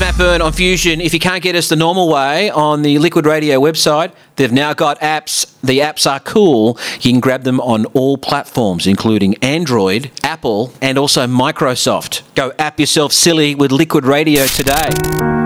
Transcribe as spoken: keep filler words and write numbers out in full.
Matt Byrne on Fusion. If you can't get us the normal way on the Liquid Radio website, they've now got apps. The apps are cool. You can grab them on all platforms, including Android, Apple, and also Microsoft. Go app yourself silly with Liquid Radio today.